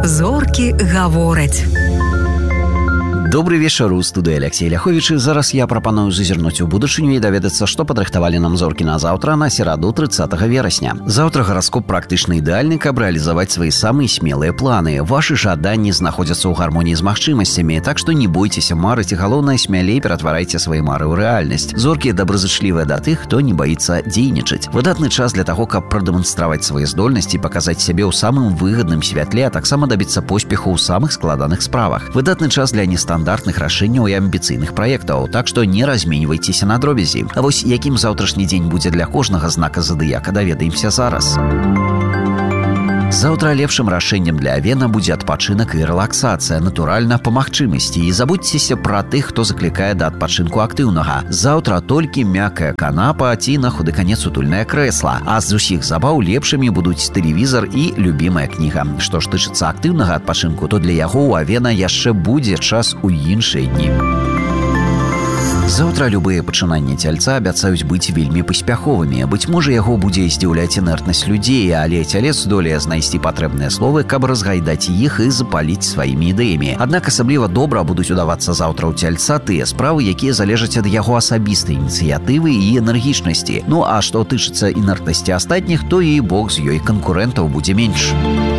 Зоркі гавораць. Добрый вечер, у студыі Алексей Ляхович. Зараз я прапаную зазірнуць у будучыню і даведацца, што падрыхтавалі нам зоркі на заўтра, на сераду 30 верасня. Заўтра гараскоп практычна ідэальны, каб рэалізаваць свае самыя смелыя планы. Вашы жаданні знаходзяцца ў гармоніі з магчымасцямі, так што не бойцеся марыць і, галоўнае, смялей ператварайце свае мары ў рэальнасць. Зоркі добразычлівыя да тых, хто не баіцца дзейнічаць. Выдатны час для таго, каб прадэманстраваць свае здольнасці, паказаць сябе ў самым выгадным святле, а таксама дабіцца поспеху ў самых складаных справах. Выдатны час для нестандартных рашэнняў і амбіцыйных праектаў, так што не разменьвайцеся на дробязі. А вось якім заўтрашні дзень будзе для кожнага знака задыяка, даведаемся зараз. Заўтра лепшым рашэннем для авена будзе адпачынак і рэлаксацыя, натуральна, па магчымасці. І забудзьцеся пра тых, хто заклікае да адпачынку актыўнага. Заўтра толькі мяккая канапа ці на худы канец утульнае крэсла. А з усіх забаў лепшымі будуць тэлевізар і любімая кніга. Што ж тычыцца актыўнага адпачынку, то для яго ў авена яшчэ будзе час у іншыя дні. Заўтра любыя пачынанні цяльца абяцаюць быць вельмі паспяховымі. Быць можа, яго будзе здзіўляць інертнасць людзей, але цялец здолее знайсці патрэбныя словы, каб разгайдаць іх і запаліць сваімі ідэямі. Аднак асабліва добра будуць удавацца заўтра ў цяльца тыя справы, якія залежаць ад яго асабістай ініцыятывы і энергічнасці. Ну а што тычыцца інертнасці астатніх, то і бог з ёй канкурэнтаў будзе менш.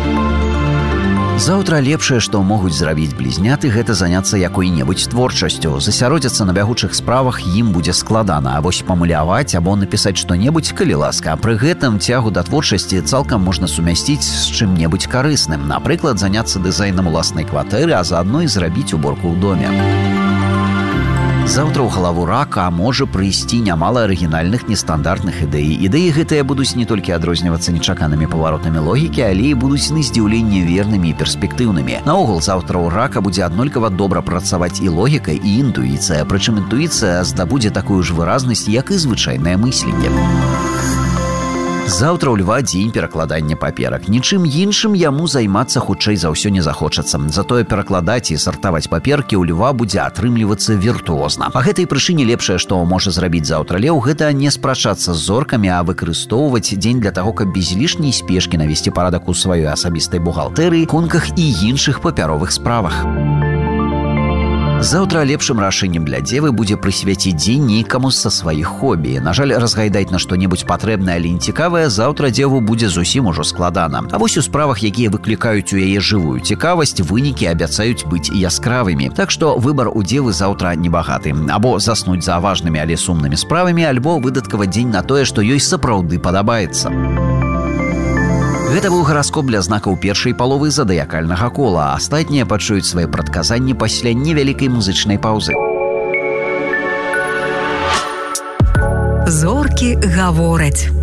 Заўтра лепшае, што могуць зрабіць блізняты, гэта заняцца якой-небудзь творчасцю. Засяродзіцца на бягучых справах ім будзе складана, а вось памаляваць або напісаць што-небудзь, калі ласка. Пры гэтым цягу да творчасці цалкам можна сумясціць з чым-небудзь карысным. Напрыклад, заняцца дызайнам уласнай кватэры, а заадно і зрабіць уборку ў доме. Заўтра ў галаву рака можа прыйсці нямала арыгінальных нестандартных ідэй. Ідэі гэтыя будуць не толькі адрознівацца нечаканымі паваротамі логікі, але і будуць на здзіўленне вернымі і перспектыўнымі. Наогул, заўтра ў рака будзе аднолькава добра працаваць і логіка, і інтуіцыя. Прычым інтуіцыя здабудзе такую ж выразнасць, як і звычайнае мысленне. Заўтра ў льва дзень перакладання паперак. Нічым іншым яму займацца хутчэй за ўсё не захочацца. Затое перакладаць і сартаваць паперкі ў льва будзе атрымлівацца віртуозна. Па гэтай прычыне лепшае, што можа зрабіць заўтра леў, гэта не спрачацца з зоркамі, а выкарыстоўваць дзень для таго, каб без лішняй спешкі навесці парадак у сваёй асабістай бухгалтэрыі, конках і іншых папяровых справах. Заўтра лепшым рашэннем для дзевы будзе прысвяціць дзень нейкаму са сваіх хобі. На жаль, разгайдаць на што-небудзь патрэбнае, але нецікавае заўтра дзеву будзе зусім ужо складана. А вось у справах, якія выклікаюць у яе жывую цікавасць, вынікі абяцаюць быць яскравымі. Так што выбар у дзевы заўтра небагаты. Або заснуць за важнымі, але сумнымі справамі, альбо выдаткаваць дзень на тое, што ёй сапраўды падабаецца. Гэта быў гараскоп для знакаў першай паловы задыякальнага кола. Астатнія пачуюць свае прадказанні пасля невялікай музычнай паўзы. Зоркі гавораць.